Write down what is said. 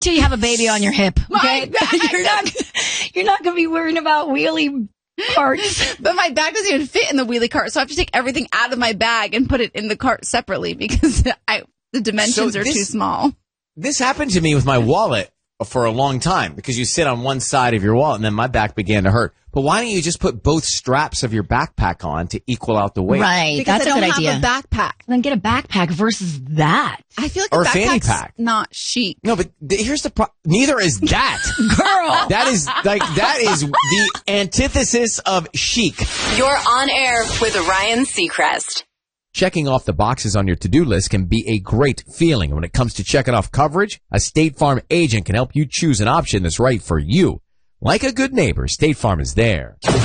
till you have a baby on your hip. Okay, you're not going to be worrying about wheelie carts. But my bag doesn't even fit in the wheelie cart, so I have to take everything out of my bag and put it in the cart separately because the dimensions are too small. This happened to me with my wallet for a long time because you sit on one side of your wallet and then my back began to hurt. But why don't you just put both straps of your backpack on to equal out the weight? Right, Because that's a good idea. I don't have a backpack. Then get a backpack versus that. I feel like Or a a fanny backpack's pack. not chic. No, but here's the problem. Neither is that. Girl. That is the antithesis of chic. You're on air with Ryan Seacrest. Checking off the boxes on your to-do list can be a great feeling. When it comes to checking off coverage, a State Farm agent can help you choose an option that's right for you. Like a good neighbor, State Farm is there.